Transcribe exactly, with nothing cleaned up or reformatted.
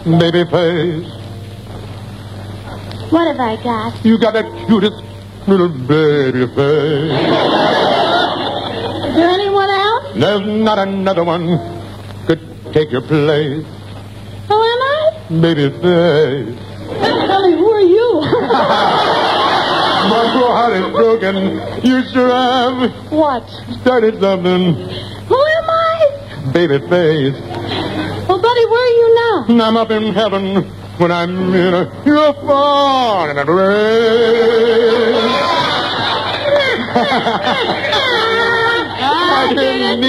baby face. What have I got? You got the cutest little baby face. Is there anyone else? There's not another one could take your place. Who am I? Baby face. Tell me, who are you? My poor heart is broken. You sure have What? started something. Who am I? Baby face. Well, Buddy, where are you now? I'm up in heaven when I'm in a, you're far in a rain. I didn't